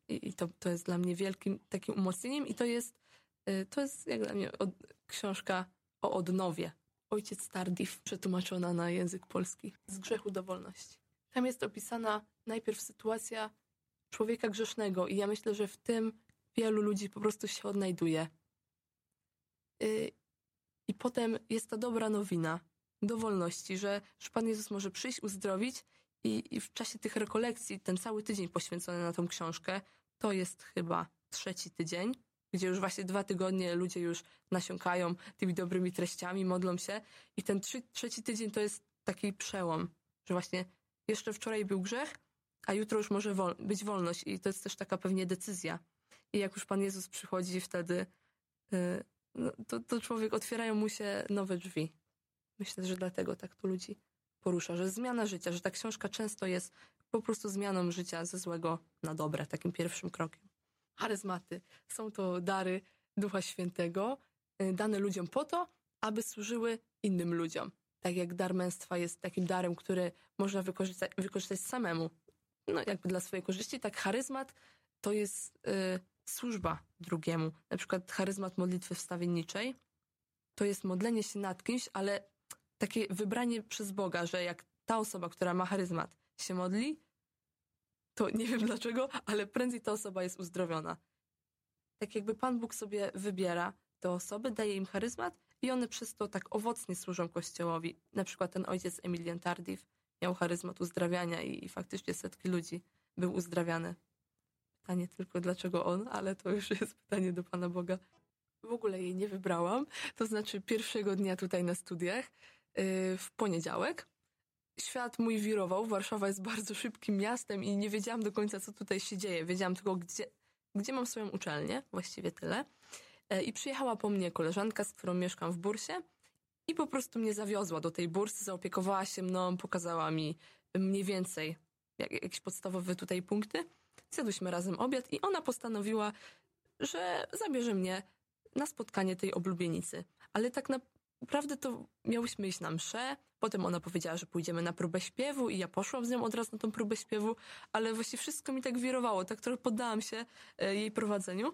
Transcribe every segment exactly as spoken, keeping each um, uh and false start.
I, i to, to jest dla mnie wielkim takim umocnieniem i to jest, to jest jak dla mnie od, książka o odnowie. Ojciec Tardif, przetłumaczona na język polski. Z grzechu do wolności. Tam jest opisana najpierw sytuacja człowieka grzesznego i ja myślę, że w tym wielu ludzi po prostu się odnajduje. Yy, I potem jest ta dobra nowina do wolności, że, że Pan Jezus może przyjść, uzdrowić i, i w czasie tych rekolekcji, ten cały tydzień poświęcony na tą książkę, to jest chyba trzeci tydzień, gdzie już właśnie dwa tygodnie ludzie już nasiąkają tymi dobrymi treściami, modlą się i ten trzy, trzeci tydzień to jest taki przełom, że właśnie jeszcze wczoraj był grzech, a jutro już może wol- być wolność i to jest też taka pewnie decyzja. I jak już Pan Jezus przychodzi wtedy, yy, no, to, to człowiek, otwierają mu się nowe drzwi. Myślę, że dlatego tak to ludzi porusza, że zmiana życia, że ta książka często jest po prostu zmianą życia ze złego na dobre, takim pierwszym krokiem. Charyzmaty są to dary Ducha Świętego, yy, dane ludziom po to, aby służyły innym ludziom. Tak jak dar męstwa jest takim darem, który można wykorzystać, wykorzystać samemu, no jakby dla swojej korzyści, tak charyzmat to jest y, służba drugiemu. Na przykład charyzmat modlitwy wstawienniczej to jest modlenie się nad kimś, ale takie wybranie przez Boga, że jak ta osoba, która ma charyzmat, się modli, to nie wiem dlaczego, ale prędzej ta osoba jest uzdrowiona. Tak jakby Pan Bóg sobie wybiera te osoby, daje im charyzmat i one przez to tak owocnie służą Kościołowi. Na przykład ten ojciec Emilian Tardif miał charyzmat uzdrawiania i, i faktycznie setki ludzi był uzdrawiane. Pytanie tylko dlaczego on, ale to już jest pytanie do Pana Boga. W ogóle jej nie wybrałam, to znaczy pierwszego dnia tutaj na studiach, yy, w poniedziałek. Świat mój wirował, Warszawa jest bardzo szybkim miastem i nie wiedziałam do końca, co tutaj się dzieje. Wiedziałam tylko, gdzie, gdzie mam swoją uczelnię, właściwie tyle. Yy, I przyjechała po mnie koleżanka, z którą mieszkam w Bursie i po prostu mnie zawiozła do tej bursy, zaopiekowała się mną, pokazała mi mniej więcej jak, jakieś podstawowe tutaj punkty. Zjadłyśmy razem obiad i ona postanowiła, że zabierze mnie na spotkanie tej oblubienicy. Ale tak naprawdę to miałyśmy iść na mszę, potem ona powiedziała, że pójdziemy na próbę śpiewu i ja poszłam z nią od razu na tą próbę śpiewu, ale właśnie wszystko mi tak wirowało, tak trochę poddałam się jej prowadzeniu.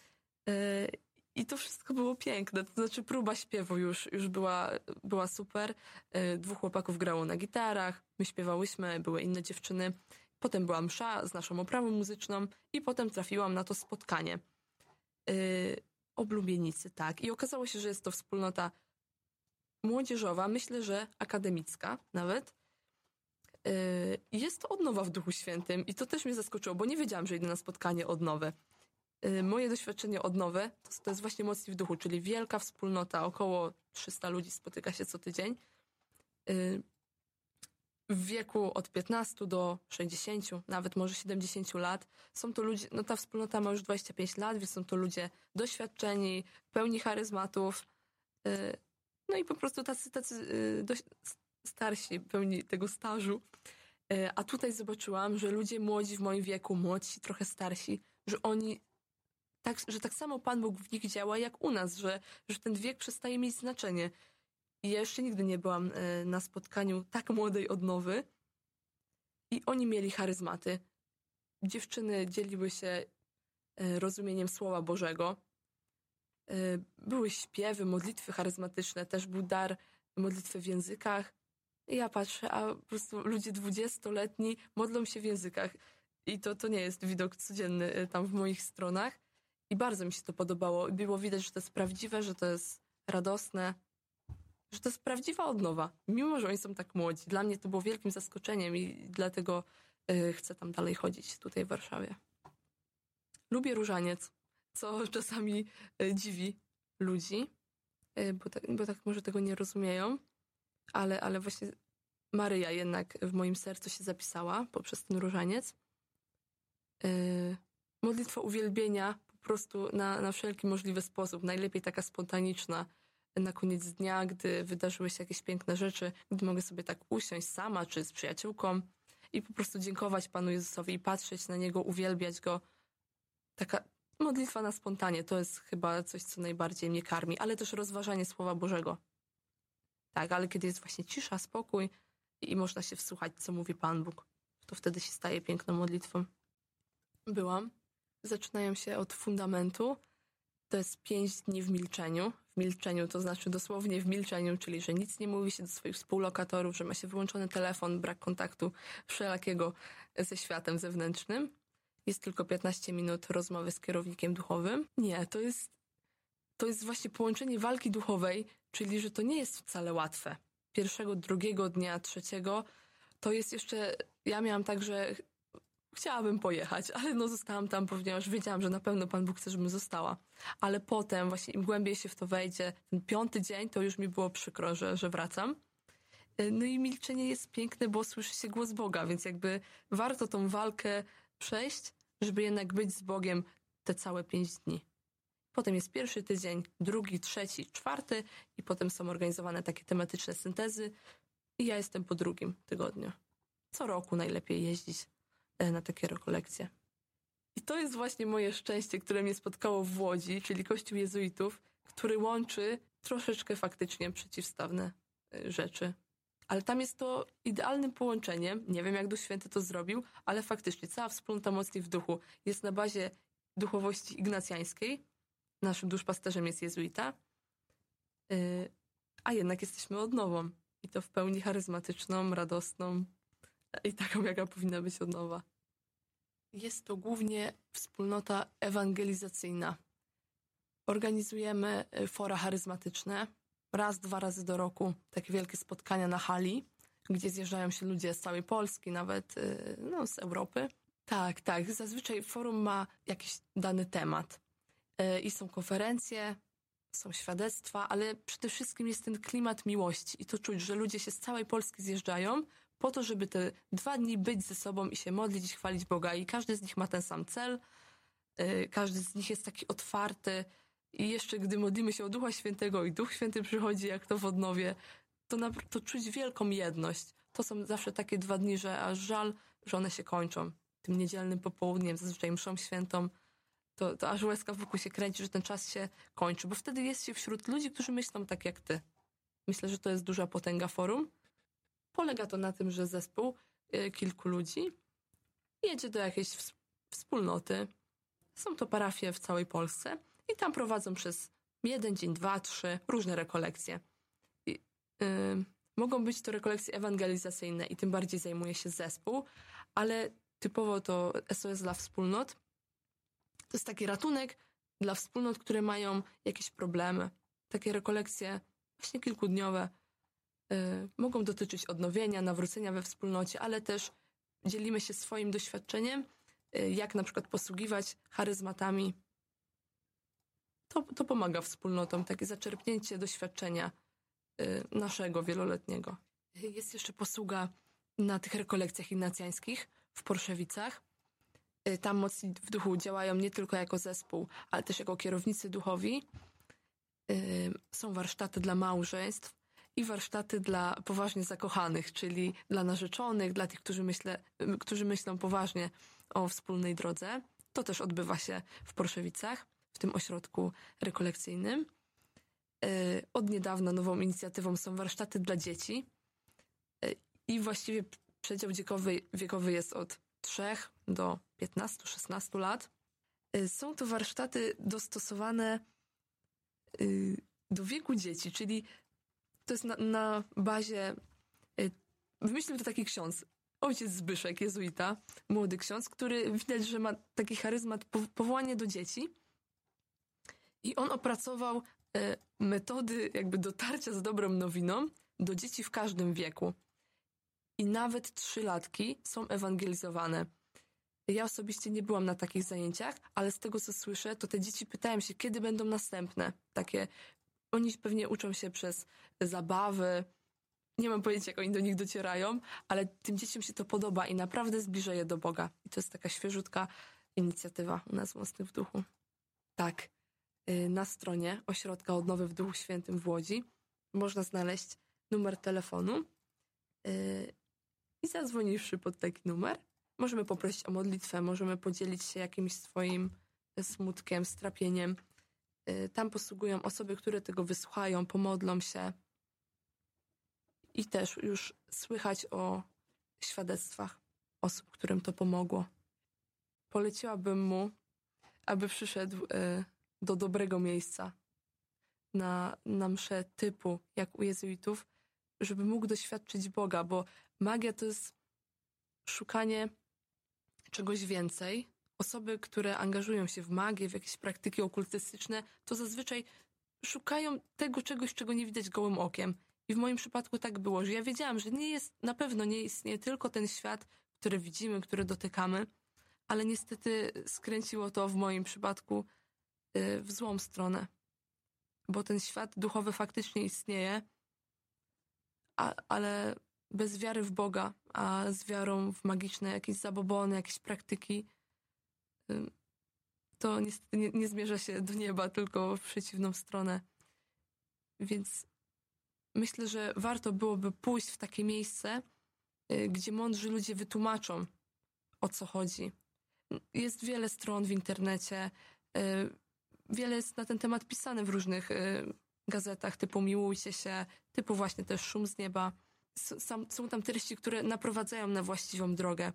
I to wszystko było piękne, to znaczy próba śpiewu już, już była, była super. Dwóch chłopaków grało na gitarach, my śpiewałyśmy, były inne dziewczyny. Potem była msza z naszą oprawą muzyczną i potem trafiłam na to spotkanie. Yy, oblubienicy, tak. I okazało się, że jest to wspólnota młodzieżowa, myślę, że akademicka nawet. Yy, jest to odnowa w Duchu Świętym i to też mnie zaskoczyło, bo nie wiedziałam, że idę na spotkanie odnowy. Yy, moje doświadczenie odnowy to, to jest właśnie mocni w duchu, czyli wielka wspólnota, około trzysta ludzi spotyka się co tydzień. Yy, w wieku od piętnastu do sześćdziesięciu, nawet może siedemdziesięciu lat. Są to ludzie, no ta wspólnota ma już dwadzieścia pięć lat, więc są to ludzie doświadczeni, pełni charyzmatów. No i po prostu tacy, tacy dość starsi, pełni tego stażu. A tutaj zobaczyłam, że ludzie młodzi w moim wieku, młodsi, trochę starsi, że oni, tak, że tak samo Pan Bóg w nich działa jak u nas, że, że ten wiek przestaje mieć znaczenie. I ja jeszcze nigdy nie byłam na spotkaniu tak młodej odnowy i oni mieli charyzmaty. Dziewczyny dzieliły się rozumieniem Słowa Bożego. Były śpiewy, modlitwy charyzmatyczne, też był dar modlitwy w językach. I ja patrzę, a po prostu ludzie dwudziestoletni modlą się w językach. I to, to nie jest widok codzienny tam w moich stronach. I bardzo mi się to podobało. Było widać, że to jest prawdziwe, że to jest radosne, że to jest prawdziwa odnowa, mimo że oni są tak młodzi. Dla mnie to było wielkim zaskoczeniem i dlatego y, chcę tam dalej chodzić, tutaj w Warszawie. Lubię różaniec, co czasami y, dziwi ludzi, y, bo, tak, bo tak może tego nie rozumieją, ale, ale właśnie Maryja jednak w moim sercu się zapisała poprzez ten różaniec. Y, modlitwa uwielbienia po prostu na, na wszelki możliwy sposób, najlepiej taka spontaniczna, na koniec dnia, gdy wydarzyły się jakieś piękne rzeczy, gdy mogę sobie tak usiąść sama czy z przyjaciółką i po prostu dziękować Panu Jezusowi i patrzeć na Niego, uwielbiać Go. Taka modlitwa na spontanie to jest chyba coś, co najbardziej mnie karmi, ale też rozważanie Słowa Bożego. Tak, ale kiedy jest właśnie cisza, spokój i można się wsłuchać, co mówi Pan Bóg, to wtedy się staje piękną modlitwą. Byłam zaczynają się od fundamentu. To jest pięć dni w milczeniu. W milczeniu to znaczy dosłownie w milczeniu, czyli że nic nie mówi się do swoich współlokatorów, że ma się wyłączony telefon, brak kontaktu wszelakiego ze światem zewnętrznym. Jest tylko piętnaście minut rozmowy z kierownikiem duchowym. Nie, to jest, to jest właśnie połączenie walki duchowej, czyli że to nie jest wcale łatwe. Pierwszego, drugiego dnia, trzeciego to jest jeszcze... Ja miałam tak, że chciałabym pojechać, ale no zostałam tam, ponieważ wiedziałam, że na pewno Pan Bóg chce, żebym została. Ale potem właśnie im głębiej się w to wejdzie, ten piąty dzień, to już mi było przykro, że, że wracam. No i milczenie jest piękne, bo słyszy się głos Boga, więc jakby warto tą walkę przejść, żeby jednak być z Bogiem te całe pięć dni. Potem jest pierwszy tydzień, drugi, trzeci, czwarty i potem są organizowane takie tematyczne syntezy i ja jestem po drugim tygodniu. Co roku najlepiej jeździć na takie rekolekcje. I to jest właśnie moje szczęście, które mnie spotkało w Łodzi, czyli Kościół Jezuitów, który łączy troszeczkę faktycznie przeciwstawne rzeczy. Ale tam jest to idealnym połączeniem. Nie wiem, jak Duch Święty to zrobił, ale faktycznie cała wspólnota Mocni w Duchu jest na bazie duchowości ignacjańskiej. Naszym duszpasterzem jest jezuita. A jednak jesteśmy odnową. I to w pełni charyzmatyczną, radosną i taką, jaka powinna być odnowa. Jest to głównie wspólnota ewangelizacyjna. Organizujemy fora charyzmatyczne. Raz, dwa razy do roku takie wielkie spotkania na hali, gdzie zjeżdżają się ludzie z całej Polski, nawet no, z Europy. Tak, tak. Zazwyczaj forum ma jakiś dany temat. I są konferencje, są świadectwa, ale przede wszystkim jest ten klimat miłości. I to czuć, że ludzie się z całej Polski zjeżdżają po to, żeby te dwa dni być ze sobą i się modlić i chwalić Boga. I każdy z nich ma ten sam cel. Każdy z nich jest taki otwarty. I jeszcze gdy modlimy się o Ducha Świętego i Duch Święty przychodzi, jak to w odnowie, to, na, to czuć wielką jedność. To są zawsze takie dwa dni, że aż żal, że one się kończą. Tym niedzielnym popołudniem, zazwyczaj mszą świętą, to, to aż łezka wokół się kręci, że ten czas się kończy. Bo wtedy jest się wśród ludzi, którzy myślą tak jak ty. Myślę, że to jest duża potęga forum. Polega to na tym, że zespół y, kilku ludzi jedzie do jakiejś w, wspólnoty. Są to parafie w całej Polsce. I tam prowadzą przez jeden dzień, dwa, trzy różne rekolekcje. I, yy, mogą być to rekolekcje ewangelizacyjne i tym bardziej zajmuje się zespół, ale typowo to S O S dla wspólnot. To jest taki ratunek dla wspólnot, które mają jakieś problemy. Takie rekolekcje właśnie kilkudniowe yy, mogą dotyczyć odnowienia, nawrócenia we wspólnocie, ale też dzielimy się swoim doświadczeniem, yy, jak na przykład posługiwać charyzmatami. To, to pomaga wspólnotom, takie zaczerpnięcie doświadczenia y, naszego wieloletniego. Jest jeszcze posługa na tych rekolekcjach ignacjańskich w Porszewicach. Y, tam Mocni w Duchu działają nie tylko jako zespół, ale też jako kierownicy duchowi. Y, są warsztaty dla małżeństw i warsztaty dla poważnie zakochanych, czyli dla narzeczonych, dla tych, którzy, myślę, którzy myślą poważnie o wspólnej drodze. To też odbywa się w Porszewicach, w tym ośrodku rekolekcyjnym. Od niedawna nową inicjatywą są warsztaty dla dzieci i właściwie przedział wiekowy, wiekowy jest od trzech do piętnastu szesnastu lat. Są to warsztaty dostosowane do wieku dzieci, czyli to jest na, na bazie, wymyślił to taki ksiądz, ojciec Zbyszek, jezuita, młody ksiądz, który widać, że ma taki charyzmat, powołanie do dzieci. I on opracował e, metody jakby dotarcia z dobrą nowiną do dzieci w każdym wieku. I nawet trzylatki są ewangelizowane. Ja osobiście nie byłam na takich zajęciach, ale z tego, co słyszę, to te dzieci pytają się, kiedy będą następne. Takie, oni pewnie uczą się przez zabawy. Nie mam pojęcia, jak oni do nich docierają, ale tym dzieciom się to podoba i naprawdę zbliża je do Boga. I to jest taka świeżutka inicjatywa u nas Mocnych w Duchu. Tak. Na stronie Ośrodka Odnowy w Duchu Świętym w Łodzi można znaleźć numer telefonu yy, i zadzwoniwszy pod taki numer, możemy poprosić o modlitwę, możemy podzielić się jakimś swoim smutkiem, strapieniem. Yy, tam posługują osoby, które tego wysłuchają, pomodlą się i też już słychać o świadectwach osób, którym to pomogło. Poleciłabym mu aby przyszedł e, do dobrego miejsca, na, na mszę typu, jak u jezuitów, żeby mógł doświadczyć Boga, bo magia to jest szukanie czegoś więcej. Osoby, które angażują się w magię, w jakieś praktyki okultystyczne, to zazwyczaj szukają tego czegoś, czego nie widać gołym okiem. I w moim przypadku tak było, że ja wiedziałam, że nie jest, na pewno nie istnieje tylko ten świat, który widzimy, który dotykamy, ale niestety skręciło to w moim przypadku y, w złą stronę. Bo ten świat duchowy faktycznie istnieje, a, ale bez wiary w Boga, a z wiarą w magiczne jakieś zabobony, jakieś praktyki, y, to niestety nie, nie zmierza się do nieba, tylko w przeciwną stronę. Więc myślę, że warto byłoby pójść w takie miejsce, y, gdzie mądrzy ludzie wytłumaczą, o co chodzi. Jest wiele stron w internecie, y, wiele jest na ten temat pisane w różnych y, gazetach, typu Miłujcie się, typu właśnie też Szum z nieba. S- są tam treści, które naprowadzają na właściwą drogę.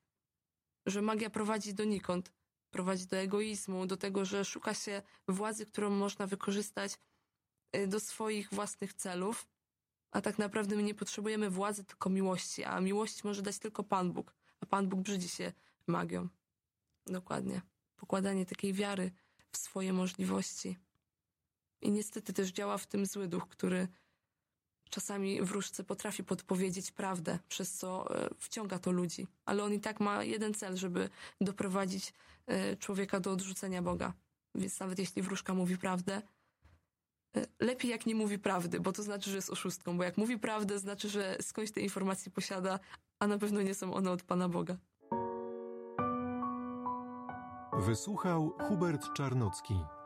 Że magia prowadzi donikąd. Prowadzi do egoizmu, do tego, że szuka się władzy, którą można wykorzystać y, do swoich własnych celów. A tak naprawdę my nie potrzebujemy władzy, tylko miłości. A miłość może dać tylko Pan Bóg. A Pan Bóg brzydzi się magią. Dokładnie. Pokładanie takiej wiary w swoje możliwości. I niestety też działa w tym zły duch, który czasami wróżce potrafi podpowiedzieć prawdę, przez co e, wciąga to ludzi. Ale on i tak ma jeden cel, żeby doprowadzić e, człowieka do odrzucenia Boga. Więc nawet jeśli wróżka mówi prawdę, e, lepiej jak nie mówi prawdy, bo to znaczy, że jest oszustką. Bo jak mówi prawdę, znaczy, że skądś te informacje posiada, a na pewno nie są one od Pana Boga. Wysłuchał Hubert Czarnocki.